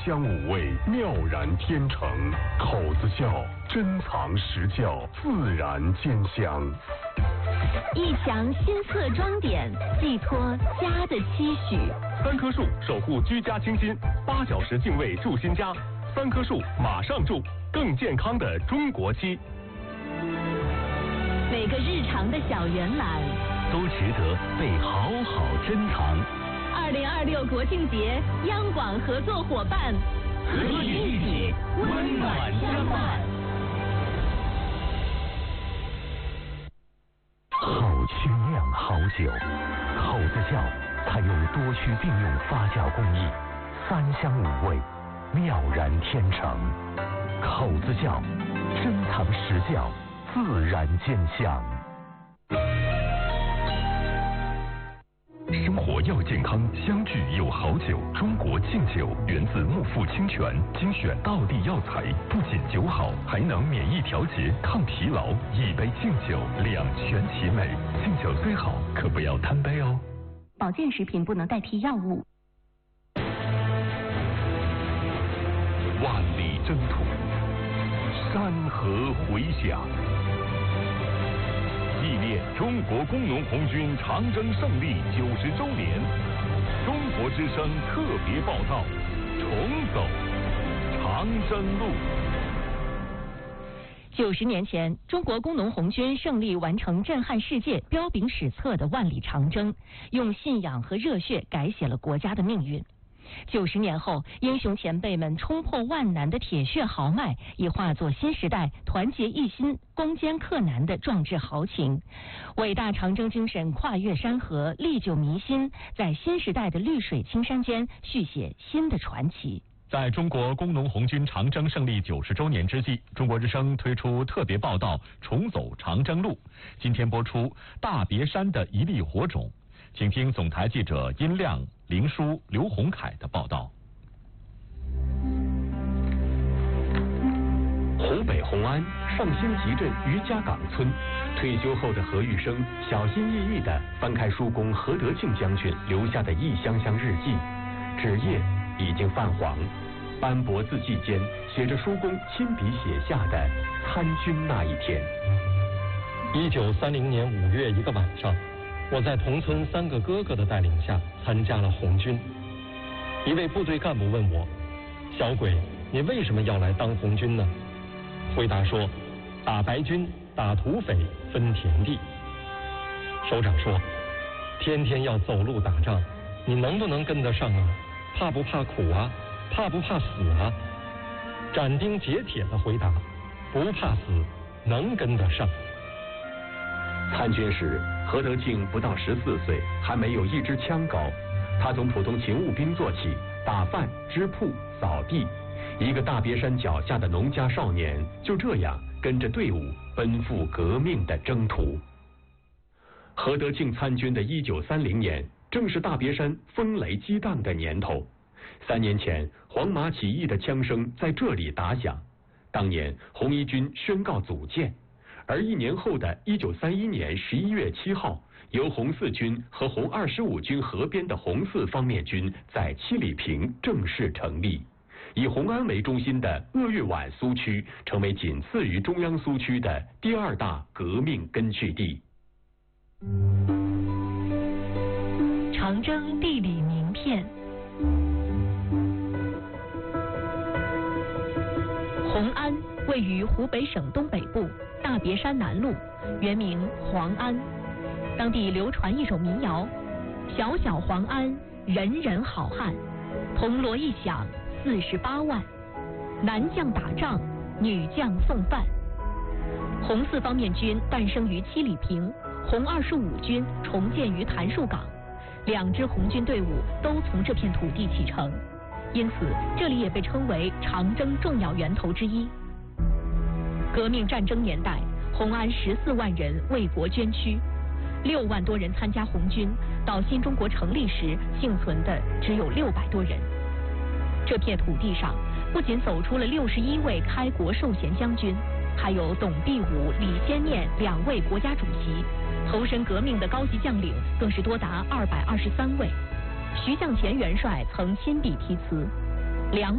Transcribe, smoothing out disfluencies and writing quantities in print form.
香五味，妙然天成。口子窖，珍藏实窖，自然兼香。 一墙新色装点，寄托家的期许。 3棵树守护居家清新，8小时净味住新家，3棵树马上住，更健康的中国漆。 每个日常的小圆满都值得被好好珍藏。 2026国庆节，央广合作伙伴， 和你一起温暖相伴。好清酿好酒，口子窖采用多区并用发酵工艺，3香5味，妙然天成。口子窖，珍藏实窖，自然兼香。生活要健康，相聚有好酒。中国劲酒源自木富清泉，精选道地药材，不仅酒好，还能免疫调节、抗疲劳。一杯劲酒，两全其美。劲酒虽好，可不要贪杯哦。 保健食品不能代替药物。 万里征途，山河回响。纪念中国工农红军长征胜利90周年，中国之声特别报道：重走长征路。 90年前，中国工农红军胜利完成震撼世界、彪炳史册的万里长征，用信仰和热血改写了国家的命运。90年后，英雄前辈们冲破万难的铁血豪迈，已化作新时代团结一心、攻坚克难的壮志豪情。伟大长征精神跨越山河，历久弥新，在新时代的绿水青山间续写新的传奇。 在中国工农红军长征胜利90周年之际，中国之声推出特别报道《重走长征路》。今天播出《大别山的一粒火种》，请听总台记者殷亮、林舒、刘洪凯的报道。 湖北红安上兴集镇余家岗村，退休后的何玉生小心翼翼地翻开叔公何德庆将军留下的一箱箱日记，纸页已经泛黄，斑驳字迹间写着叔公亲笔写下的参军那一天。 1930年5月一个晚上，我在同村3个哥哥的带领下参加了红军。一位部队干部问我：“小鬼，你为什么要来当红军呢？”回答说：“打白军，打土匪，分田地。”首长说：“天天要走路打仗，你能不能跟得上啊？怕不怕苦啊？怕不怕死啊？”斩钉截铁地回答：“不怕死，能跟得上。” 参军时，何德庆不到14岁，还没有一支枪高。他从普通勤务兵做起，打饭、织铺、扫地。一个大别山脚下的农家少年，就这样跟着队伍奔赴革命的征途。何德庆参军的1930年，正是大别山风雷激荡的年头。3年前，黄麻起义的枪声在这里打响。当年，红一军宣告组建。而1年后的1931年11月7号，由红四军和红25军合编的红四方面军在七里坪正式成立。以红安为中心的鄂豫皖苏区成为仅次于中央苏区的第2大革命根据地。 长征地理名片。红安位于湖北省东北部大别山南路，原名黄安。当地流传一首民谣：小小黄安，人人好汉，铜锣一响48万，男将打仗，女将送饭。红四方面军诞生于七里坪，红25军重建于谭树岗，2支红军队伍都从这片土地启程，因此这里也被称为长征重要源头之一。革命战争年代，红安14万人为国捐躯，6万多人参加红军，到新中国成立时幸存的只有600多人。这片土地上不仅走出了61位开国授衔将军，还有董必武、李先念2位国家主席，投身革命的高级将领更是多达223位。徐向前元帅曾亲笔题词：2